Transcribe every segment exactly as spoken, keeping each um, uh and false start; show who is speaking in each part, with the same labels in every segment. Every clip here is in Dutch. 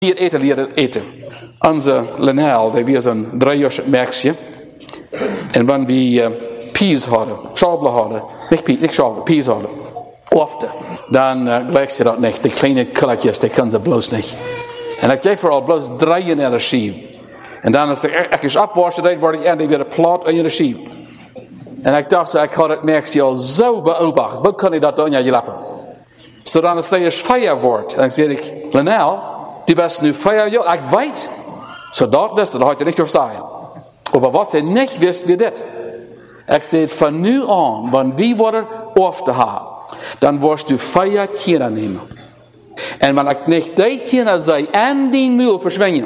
Speaker 1: Hier eten leren eten. Onze Lenel, die was een driejarig merkje. En wanneer we uh, peas hadden, schabelen hadden, niet peas, niet schabelen, peas hadden, ofte, dan uh, gelijk ze dat niet. Die kleine kulletjes, die kan ze bloos niet. En ik geef vooral bloos draaien in de schief. En dan als ik eens opwassen, dan word ik en die weer plat in de schief. En ik dacht, ik had het merkje al zo beobacht. Wat kan ik dat doen in je lappen? Zo dan als het eens feier wordt. En dan zeg ik, Lenel, die best nu feier, ik weet. Zo dat wist, dat had je niet over zeggen. Maar wat ze niet wist, wie dit. Ik zeg, van nu aan, wanneer wie worden af te halen, dan wordt u feier kinderen nemen. En wanneer ik niet die kinderen zei, en die mul verschwinnen,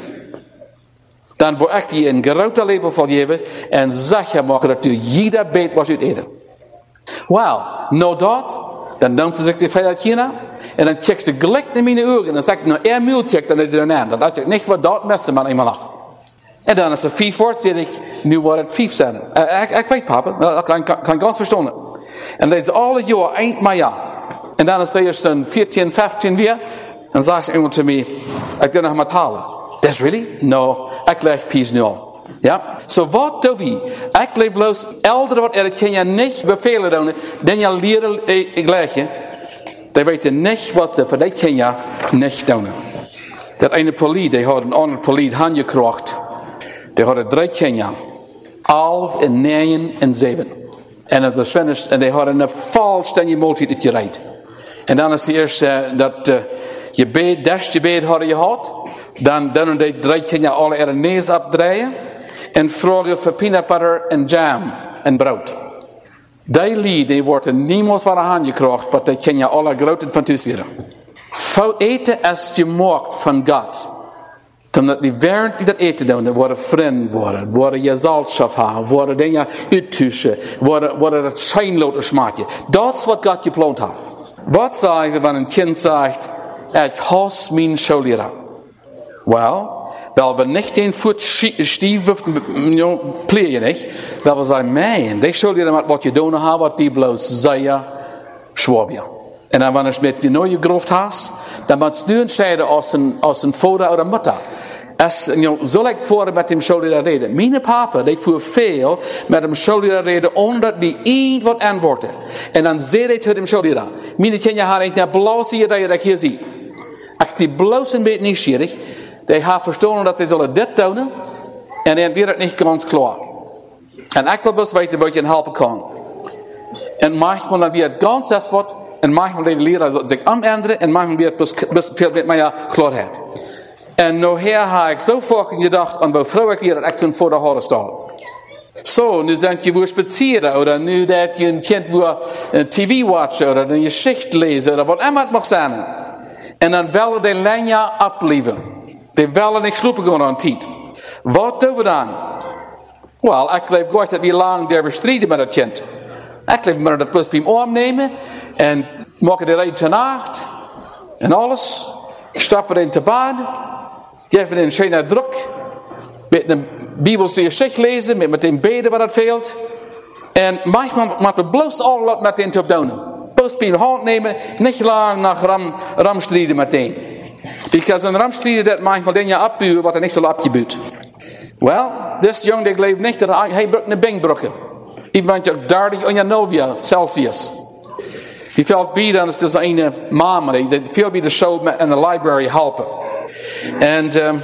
Speaker 1: dan word ik die een grote lepel van geven en zeg je maken dat u jeder beet was uit eten. Wel, nou dat, dan neemt ze zich die feier kinderen en dan checkt ze gelijk naar mijn ogen en dan zeg ik, nou, één mul check, dan is er een aan. Dan dacht ik niet wat dat messen man eenmaal lag. En dan als er vijf wordt, zeg ik, nu wordt het vijf zijn. Uh, ik, ik weet papa, ik kan, kan, kan ganz verstaan. En dat is alle jaar, eind maar ja. En dan is het eerst een veertien, vijftien weer. En dan zegt iemand te mij, ik wil nog maar talen. That's really? No, ik leg peace nu al. Ja? So wat doe we? Ik leef bloos elder wat er kan je niet bevelen doen. Dan je leren ik leg je. Die weten niet wat ze voor dat kan je niet doen. Dat ene politie, die had een andere politie handgekracht. Die hadden drie kinderen. Elf en negen en zeven. En het was finished. En die hadden een volständige maaltijd uitgereid. En dan is het eerst uh, dat uh, je beet, des je beet hadden je gehad. Dan doen die drie kinderen alle er een neus opdraaien. En vragen voor peanut butter en jam en brood. Die lied, die worden niemals van de hand gekracht. Maar die kinderen alle groot van thuis weer. Fout eten als je maakt van God. Omdat die während die dat eten doen, worden vrienden worden, worden je zaltstof hebben, worden dingen uittussen, worden, worden het schijnloter smaakje. Dat is wat God gepland heeft. Wat zeggen we wanneer een kind zegt, ik haat mijn schoolleraar? Wel, wel we niet een voet stief plegen niet, wel we zeggen, man, die schoolleraar met wat je doen hebben, wat die bloos zeer schwab je. En dan wanneer je met je nieuwe groeft hast, dan moet je entscheiden als een, als een vader of een moeder. Als, you know, zal ik voor met hem schoolleraar reden? Mijn papa, die voer veel met hem schoolleraar reden, omdat die iets wat antwoorden. En dan zei hij tegen hem schoolleraar, mijn kinderen hadden niet bloos hier dat ik hier zie. Ik zie bloos een beetje nieuwsgierig. Die hebben verstaan dat ze zullen dit doen. En dan weer het niet ganz klaar. En ik wil best weten wat je helpen kan. En manchmal dan weer het ganz is wat. En manchmal de leraar zich omenderen. En manchmal weer het best veel met mij klaarheid. En nou her heb ik zo vaak gedacht aan wat vrouw ik hier dat ik zo'n voor de horen sta. Zo, nu denk je voor spazieren, of nu dat je een kind voor een tv watchen, of een geschicht lezen, of wat immer het mag zijn. En dan willen die lijn opleven. Die willen niet sloepen gaan aan tijd. Wat doen we dan? Wel, ik leef goed dat we lang durven strijden met het kind. Ik leef maar dat plus bij hem opnemen, en maken de rijden ten nacht, en alles. Stappen in te bad. Geven een schöne druk. Met een Bibelstudie lezen. Met meteen beden wat het veelt. En manchmal moeten we bloos al wat meteen te doen. Bloos bij de hand nemen. Niet lang naar ram, ramstrijden meteen. Because een ramstrijden dat manchmal dingen opbuwen wat er niet zal opgebuwd. Wel, this jong die leeft niet dat hij broek een bing brokken. Even want je dertig en je nul Celsius. Hij valt bij dan is dus een mama die veel bij de show in de library helpen. En um,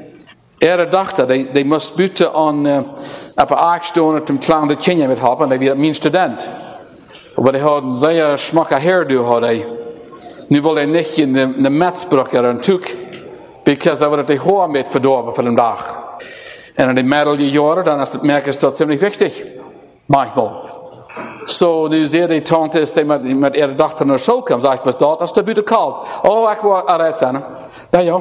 Speaker 1: er dacht dat hij, hij moest buiten aan uh, op een aardstoel om kleine kinderen met helpen. En hij was mijn student. Maar hij had een zeer smakke hairdo had hij. Nu wil hij niet in de, de metsbroek een toek. Because dat wordt hij hoor met verdorven voor een dag. En in de middeljaren dan is het merken dat ziemlich wichtig. Manchmal. Zo, nu zei die tante, is die met, met ihre dochter naar school kwam, zegt me dat, als het buiten koud. Oh, ik wil eruit zijn. Ja, ja.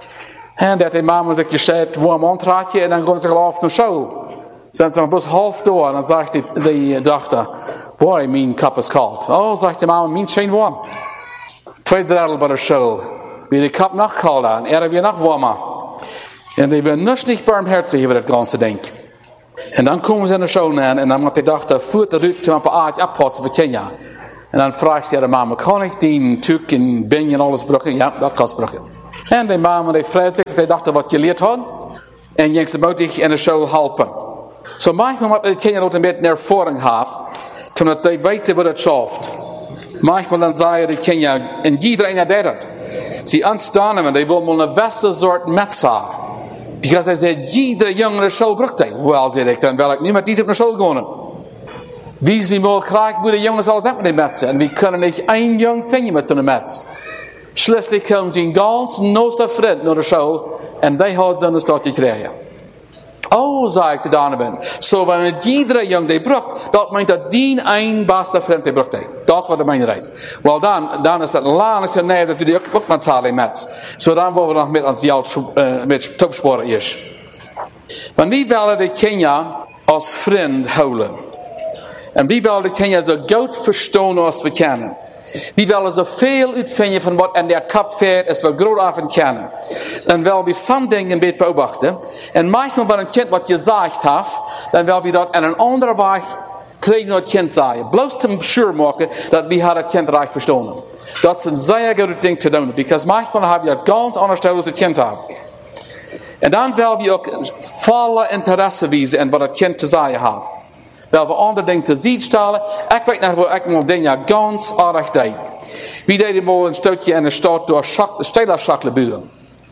Speaker 1: En dat die mama zich gezegd, warm aantraatje, en dan gaan ze geloof naar school. Zijn ze nog best half door, en dan zegt die, die dochter, boy, mijn kap is koud. Oh, zegt die mama, mijn scheen warm. Twee drittel bij de school. Wie die kap nog koud aan, er weer nog warmer. En die werden dus niet barmherzig over dat ganze ding. En dan komen ze in de school aan en dan moet die dochter voert de ruit op een aard oppassen voor tien jaar. En dan vraagt ze de mama, kan ik die tuk en ben en alles brokken? Ja, dat kan brokken. En die man, die vreet zich, die dachten wat je leert had. En je ze moet dich in de school helpen. So manchmal moet die kinderen een beetje ervaring hebben. Zodat die weten wat het schaft. Manchmal dan zeggen die kinderen, en iedereen deed het. Ze ontstaan en die willen een beste soort metsa. Because hij zei, iedere jongen naar school brukt hij. Wel, zei ik, dan wil ik niet met die op naar school gaan. Wie is wie mal krijgt, hoe de jongens alles hebben met die metsen. En we kunnen niet één jong vinden met zo'n mets. Schließlich komen ze een ganz nooste vriend naar de school. En die had zo'n stadje krijgen. Oh, zei ik te Donovan. Zo, wanneer iedere jong die brukt, dat meint dat die één beste vriend die brukt hij. Dat is wat de mijn reis. Wel dan, dan is het laatste neer dat die ook met z'n mets. Zo dan worden we nog met ons jouw uh, met topsporen is. Want wie willen de kinderen als vriend houden? En wie willen de kinderen zo goed verstaan als we kennen? Wie willen zoveel uitvinden van wat in der kop fährt, als we groot af en kennen. Dan willen we soms dingen een beetje beobachten. En manchmal van een kind wat je gezegd heeft, dan willen we dat in een andere weg krijgen dat kind zeggen. Bloos te sure maken dat we het kind recht verstaan. Dat is een zeer goed ding te doen. Because manchmal hebben we het ganz anders als het kind heeft. En dan willen we ook volle interesse wijzen in wat het kind te zeggen heeft. Wel we andere dingen te zien stellen. Ik weet nog wel, ik moet dingen ganz aardig deed. Wie deed wel een stootje in de stad door Steilerschakleburen.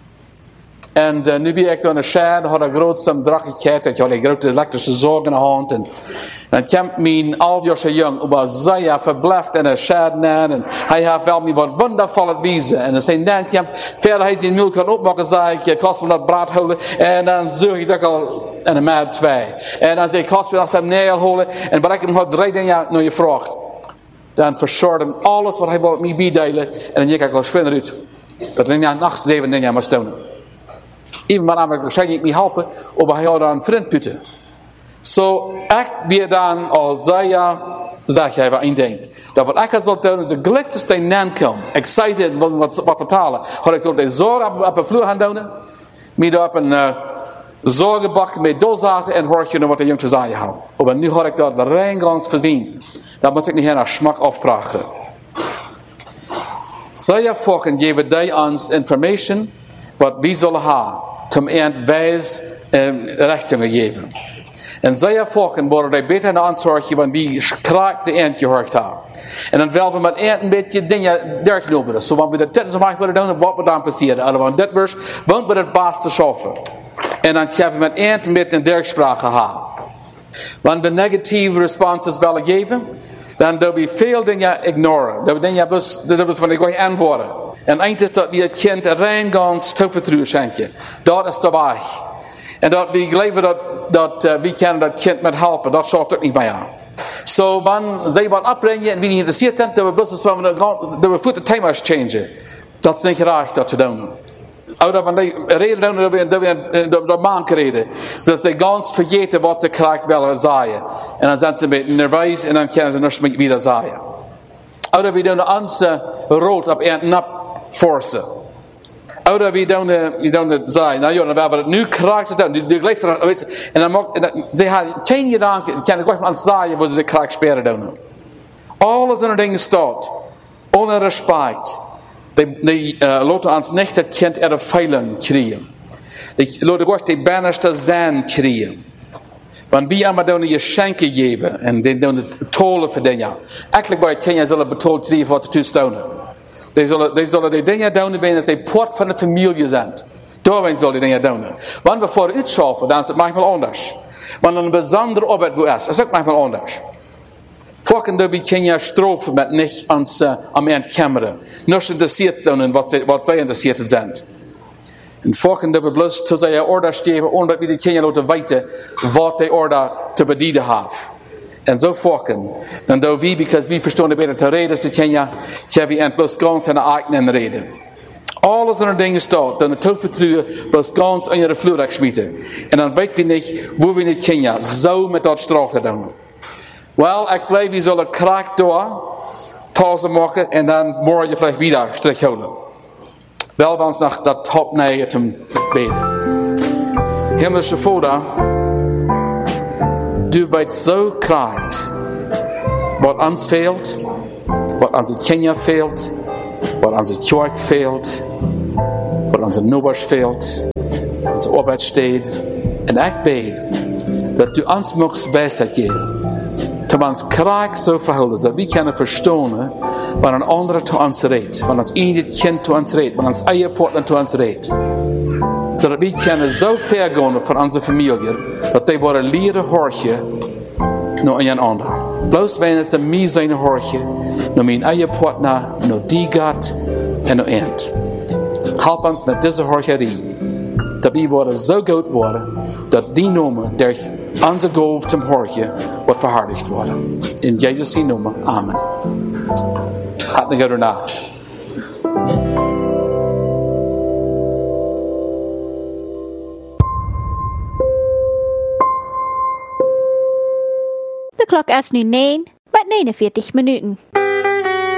Speaker 1: En uh, nu ben ik door een schaar, had ik groot zo'n drachtigheid, ik had een grote elektrische zorg in de hand. En dan kwam mijn alfjarse jong, op een zeer verblijft in een schaar na. En hij heeft wel me wat wondervolle wijzen. En dan zei hij, dan verder hij zijn milk kan opmaken, zei ik, kost me dat braad houden. En dan zorg ik dat al in een maand twee. En dan zei ik, kost me dat zijn neer houden. En wat ik hem had drie dingen naar je vraagt. Dan verzorgde hem alles wat hij wil met mij biedelen. En dan ging ik al schwinder uit. Dat ik nacht zeven dingen moest doen. Even maar namelijk waarschijnlijk niet helpen, maar hij had dan een vriend putten. Zo, ik weer dan al zei, zeg jij wat ik denk. Dat wat ik had zal doen is de gelukkigste naam komen. Ik zei dit, wat, wat, wat vertalen. Had ik zo de zorg op, op de vloer gaan doen. Met op een uh, zorgenbak met doorzaten en hoor je nog wat de jongste zei had. Maar nu had ik dat rein gans voorzien. Dat moest ik niet naar smak afvragen. Zij volgen geven die ons information wat we zullen hebben. Zum eind wijs en richtingen geven. En zij volgen worden die beter in de aanzorgen wanneer we kraak de eind gehoord hebben. En dan willen we met eind een beetje dingen doorknopen. Zo wanneer we dat zo willen doen, wat we dan passeren. En wanneer dit was, want we het baas te schaffen. En dan gaan we met eind een beetje een dergsprache hebben. Wanneer we negatieve responses willen geven, dan doen we veel dingen ignoren. Dat we dingen dus, dat we van ik ga antwoorden. En eind is dat we het kind rein gans te vertrouwen schenken. Dat is de weg. En dat we geloven dat, dat uh, we kunnen dat kind met helpen. Dat schaft ook niet bij jou. Zo, wanneer zij wat opbrengen en we niet geïnteresseerd zijn, dat we bloos dat we voor de thema changen. Dat is niet graag dat te doen. Oder van die reden doen, dat we, dat we de, de maan reden. Zodat ze gans vergeten wat ze graag willen zeggen. En dan zijn ze een beetje nerveus en dan kunnen ze nog niet weer zeggen. Oder we doen onze rood op een nap forcen. Oder we doen we doen het zeggen. Nou ja, dan hebben we het nu graag te doen. Die leeft er, en dan mag, ze hebben geen gedanken, kan ik gewoon zeggen wat ze graag spelen doen. Alles in de dingen staat. Ohne respect. Die, die uh, laten ons niet het kind er feilen krijgen. Die laten ook die banners zijn krijgen. Want wie allemaal doen je schenken geven. En die doen het tolen voor dingen. Eigenlijk bij het kinderen zullen betoeld krijgen wat te toestaan. Die zullen, die zullen die dingen doen wanneer ze poort van de familie zijn. Daarom zullen die dingen doen. Wanneer we voor uitschaffen, dan is het manchmal anders. Wanneer een bijzonder arbeid is, is het ook manchmal anders. Volken dat we kinderen strofen met niet ans, uh, aan mijn kamer. Nog interessiert zijn in wat zij, wat zij interessiert zijn. En volken dat we bloos tot zij orders geven, omdat we de kinderen laten weten wat die order te bedienen hebben. En zo volken. Dan doen we, because we verstaan beter te reden als de kinderen, zijn we en bloos gans aan de eigen reden. Alles in de dingen staat, dan het tovertruwen, bloos gans aan je vloer schmieten. En dan weten we niet, hoe we de kinderen zo met dat straffen doen. Wel, ik geloof we zullen kraak door, pauze maken en dan morgen vielleicht weer strich houden. Wel, we ons nog dat opnemen te beden. Himmlische Vader, du weet zo kraakt wat ons fehlt, wat onze kinderen fehlt, wat onze kerk fehlt, wat onze onze Nobersveld, onze Arbeitsstede. En ik bid dat u ons mocht wijsheid geven. Dat we ons kracht zo verhouden, dat we kunnen verstaan wat een ander tot ons redt. Wat ons eigen kind tot ons redt, wat ons eigen partner tot ons redt. Zodat we kunnen zo ver gaan van onze familie, dat die worden leren horen naar een ander. Bloos wij het mij zijn horen, naar mijn eigen partner, naar die God en naar eind. Help ons naar deze horerie. Dat we worden zo goed worden, dat die noemen, der onze golf zum horen, wordt verhardigd worden. In Jezus' naam, amen. Hartelijk goede nacht.
Speaker 2: De klok is nu negen met negenenveertig minuten.